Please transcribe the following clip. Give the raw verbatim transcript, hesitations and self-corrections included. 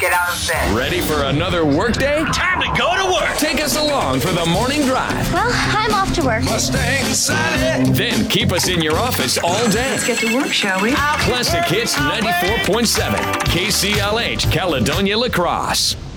get out of bed. Ready for another workday? Time to go to work. Take us along for the morning drive. Well, I'm off to work. Mustang Sally. Then keep us in your office all day. Let's get to work, shall we? Classic Hits ninety-four point seven, K C L H, Caledonia, La Crosse.